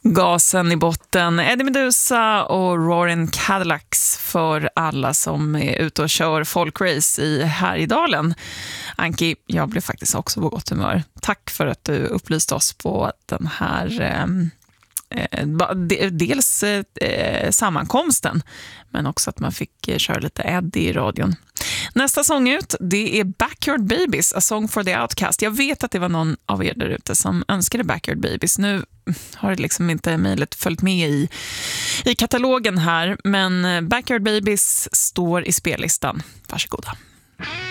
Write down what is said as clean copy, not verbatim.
Gasen i botten, Eddie Meduza och Roaring Cadillacs för alla som är ute och kör folkrace i Härjedalen. Anki, jag blev faktiskt också på gott humör. Tack för att du upplyste oss på den här dels sammankomsten, men också att man fick köra lite Eddie i radion. Nästa sång ut, det är Backyard Babies, A Song for the Outcast. Jag vet att det var någon av er där ute som önskade Backyard Babies. Nu har det liksom inte mejlet följt med i katalogen här, men Backyard Babies står i spellistan. Varsågoda.